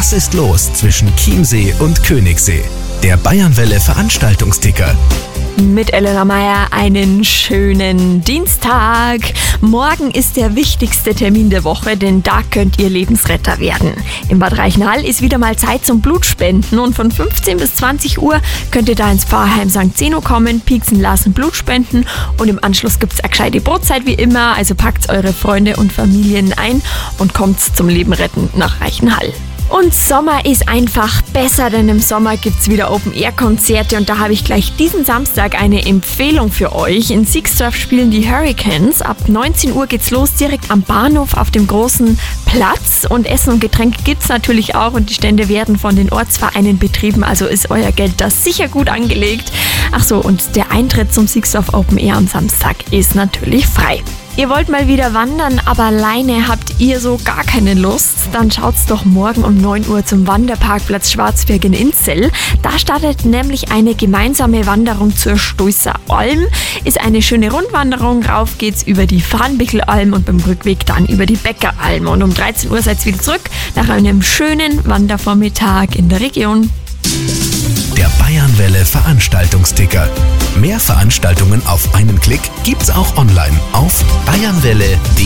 Was ist los zwischen Chiemsee und Königssee? Der Bayernwelle Veranstaltungsticker. Mit Elena Meier einen schönen Dienstag. Morgen ist der wichtigste Termin der Woche, denn da könnt ihr Lebensretter werden. In Bad Reichenhall ist wieder mal Zeit zum Blutspenden und von 15 bis 20 Uhr könnt ihr da ins Pfarrheim St. Zeno kommen, pieksen lassen, Blut spenden und im Anschluss gibt's eine gescheite Brotzeit wie immer, also packt eure Freunde und Familien ein und kommt zum Leben retten nach Reichenhall. Und Sommer ist einfach besser, denn im Sommer gibt's wieder Open-Air-Konzerte und da habe ich gleich diesen Samstag eine Empfehlung für euch. In Sixdorf spielen die Hurricanes. Ab 19 Uhr geht's los, direkt am Bahnhof auf dem großen Platz. Und Essen und Getränke gibt's natürlich auch und die Stände werden von den Ortsvereinen betrieben, also ist euer Geld da sicher gut angelegt. Ach so, und der Eintritt zum Sixdorf Open Air am Samstag ist natürlich frei. Ihr wollt mal wieder wandern, aber alleine habt ihr so gar keine Lust? Dann schaut's doch morgen um 9 Uhr zum Wanderparkplatz Schwarzberg in Inzell. Da startet nämlich eine gemeinsame Wanderung zur Stoisser Alm. Ist eine schöne Rundwanderung, rauf geht's über die Farnbickelalm und beim Rückweg dann über die Beckeralm. Und um 13 Uhr seid's wieder zurück nach einem schönen Wandervormittag in der Region. Der Bayernwelle Veranstaltungsticker. Mehr Veranstaltungen auf einen Klick gibt's auch online auf bayernwelle.de.